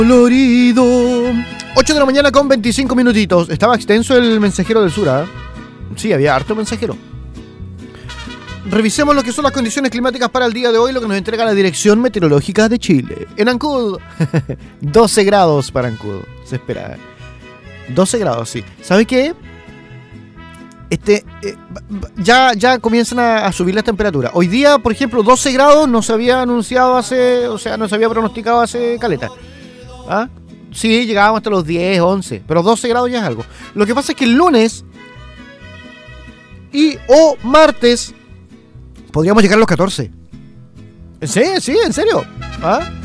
Colorido. 8 de la mañana con 25 minutitos. Estaba extenso el mensajero del sur, ¿eh? Sí, había harto mensajero. Revisemos lo que son las condiciones climáticas para el día de hoy, lo que nos entrega la Dirección Meteorológica de Chile. En Ancud, 12 grados para Ancud. Se espera. 12 grados, sí. ¿Sabe qué? Ya comienzan a subir las temperaturas. Hoy día, por ejemplo, 12 grados no se había anunciado no se había pronosticado hace caleta. ¿Ah? Sí, llegábamos hasta los 10, 11, pero 12 grados ya es algo. Lo que pasa es que el lunes o martes podríamos llegar a los 14. Sí, en serio. ¿Ah?